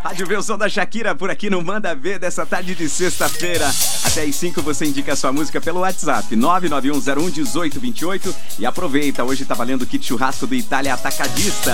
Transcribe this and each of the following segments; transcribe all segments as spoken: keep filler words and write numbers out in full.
Rádio Vê o som da Shakira por aqui no Manda Ver dessa tarde de sexta-feira. Até às cinco você indica a sua música pelo WhatsApp nove nove um zero um um oito dois oito e aproveita, hoje tá valendo o kit churrasco do Itália Atacadista.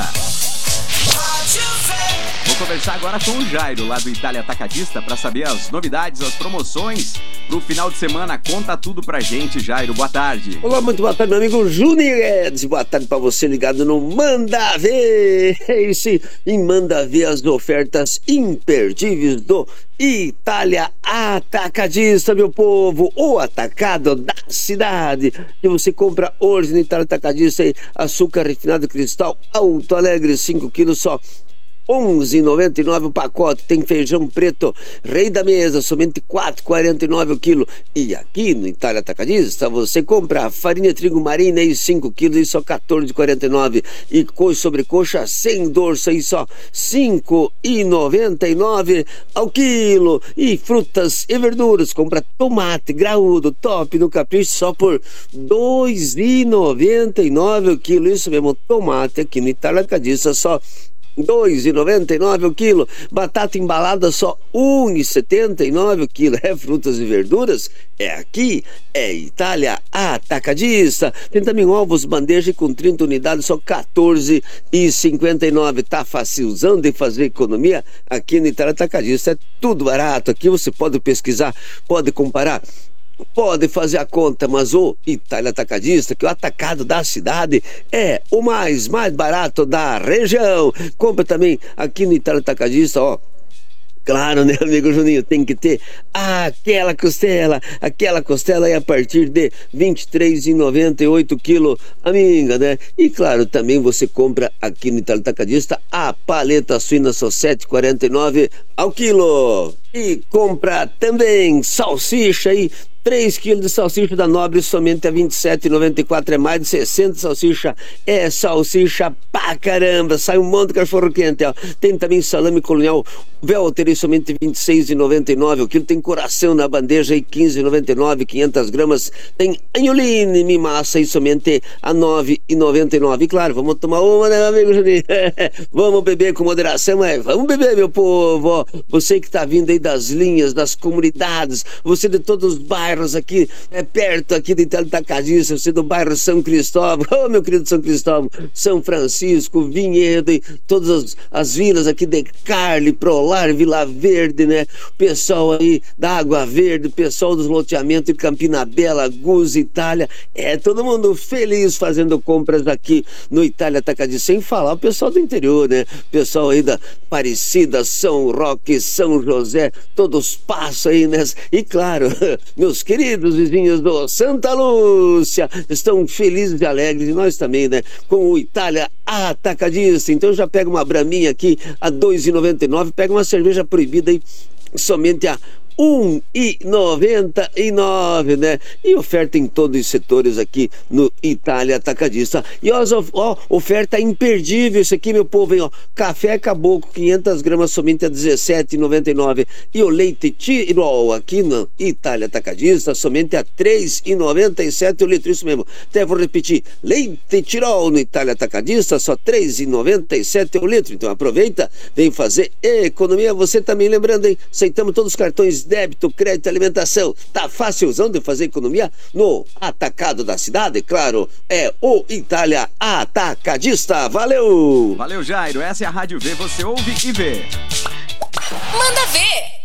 Vou conversar agora com o Jairo, lá do Itália Atacadista, para saber as novidades, as promoções pro final de semana. Conta tudo pra gente, Jairo. Boa tarde. Olá, muito boa tarde, meu amigo Júnior Guedes. Boa tarde pra você ligado no Manda Ver. É isso, em Manda Ver as ofertas imperdíveis do Itália Atacadista, meu povo. O atacado da cidade. Que você compra hoje no Itália Atacadista aí, açúcar refinado cristal Alto Alegre, cinco quilos só onze reais e noventa e nove centavos o pacote. Tem feijão preto Rei da Mesa, somente quatro reais e quarenta e nove centavos o quilo. E aqui no Itália Atacadista você compra farinha trigo marina aí cinco quilos e só quatorze reais e quarenta e nove centavos. E coxa sobre coxa sem dorso aí só cinco reais e noventa e nove centavos ao quilo. E frutas e verduras, compra tomate graúdo top no Capricho só por dois reais e noventa e nove centavos o quilo. Isso mesmo, tomate aqui no Itália Atacadista só dois reais e noventa e nove centavos o quilo. Batata embalada só um real e setenta e nove centavos o quilo. É frutas e verduras? É aqui, é Itália Atacadista. Tem também ovos bandeja com trinta unidades, só quatorze reais e cinquenta e nove centavos. Tá facilzão de fazer economia aqui no Itália Atacadista. É tudo barato. Aqui você pode pesquisar, pode comparar, pode fazer a conta, mas o Itália Atacadista, que é o atacado da cidade, é o mais, mais barato da região. Compra também aqui no Itália Atacadista, ó. Claro, né, amigo Juninho, tem que ter aquela costela, aquela costela aí a partir de vinte e três reais e noventa e oito centavos quilo, amiga, né? E claro, também você compra aqui no Itália Atacadista a paleta suína só sete reais e quarenta e nove centavos ao quilo. E compra também salsicha aí, três quilos de salsicha da Nobre somente a vinte e sete reais e noventa e quatro centavos. É mais de sessenta salsicha. É salsicha pra caramba. Sai um monte de cachorro quente, ó. Tem também salame colonial Velter somente vinte e seis reais e noventa e nove centavos o quilo. Tem coração na bandeja aí quinze reais e noventa e nove centavos, quinhentas gramas. Tem anholine mi massa aí somente a nove reais e noventa e nove centavos. E claro, vamos tomar uma, né, meu amigo Juninho? Vamos beber com moderação, mas vamos beber, meu povo, ó. Você que tá vindo aí das linhas, das comunidades, você de todos os bairros aqui, é perto aqui do Itália Atacadista, você do bairro São Cristóvão, oh, meu querido São Cristóvão, São Francisco, Vinhedo e todas as, as vilas aqui de Carli, Prolar, Vila Verde, né? Pessoal aí da Água Verde, pessoal dos loteamentos de Campina Bela, Guz, Itália, é todo mundo feliz fazendo compras aqui no Itália Atacadista, sem falar o pessoal do interior, né? Pessoal aí da Aparecida, São Roque, São José, todos passam aí, né? E claro, meus queridos vizinhos do Santa Lúcia estão felizes e alegres, e nós também, né? Com o Itália Atacadista. Então já pega uma braminha aqui a dois reais e noventa e nove centavos, pega uma cerveja proibida aí somente a um real e noventa e nove centavos, né? E oferta em todos os setores aqui no Itália Atacadista. E ó, ó, oferta imperdível isso aqui, meu povo, hein? Ó, café caboclo, quinhentas gramas somente a dezessete reais e noventa e nove centavos. E o leite Tirol aqui no Itália Atacadista somente a três reais e noventa e sete centavos o litro, isso mesmo. Até vou repetir, leite Tirol no Itália Atacadista só três reais e noventa e sete centavos o litro. Então aproveita, vem fazer economia. Você também, lembrando, hein? Aceitamos todos os cartões débito, crédito, alimentação. Tá facilzão de fazer economia no atacado da cidade, claro, é o Itália Atacadista. Valeu! Valeu, Jairo. Essa é a Rádio V, você ouve e vê. Manda ver!